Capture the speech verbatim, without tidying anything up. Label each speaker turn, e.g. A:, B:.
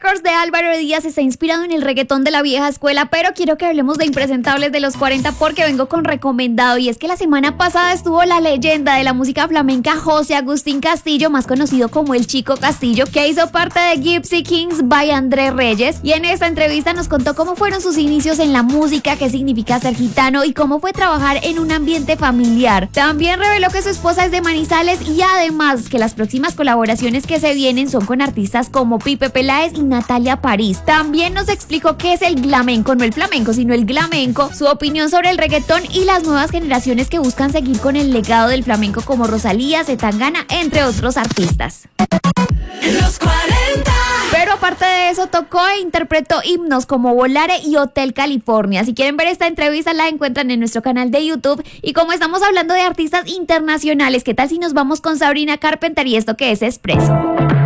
A: Records de Álvaro Díaz está inspirado en el reggaetón de la vieja escuela, pero quiero que hablemos de impresentables de los cuarenta porque vengo con recomendado. Y es que la semana pasada estuvo la leyenda de la música flamenca José Agustín Castillo, más conocido como el Chico Castillo, que hizo parte de Gypsy Kings by André Reyes. Y en esta entrevista nos contó cómo fueron sus inicios en la música, qué significa ser gitano y cómo fue trabajar en un ambiente familiar. También reveló que su esposa es de Manizales y además que las próximas colaboraciones que se vienen son con artistas como Pipe Peláez y Natalia París. También nos explicó qué es el glamenco, no el flamenco, sino el glamenco, su opinión sobre el reggaetón y las nuevas generaciones que buscan seguir con el legado del flamenco como Rosalía, Zetangana, entre otros artistas.
B: Los cuarenta.
A: Pero aparte de eso, tocó e interpretó himnos como Volare y Hotel California. Si quieren ver esta entrevista, la encuentran en nuestro canal de YouTube. Y como estamos hablando de artistas internacionales, ¿qué tal si nos vamos con Sabrina Carpenter y esto que es Expreso?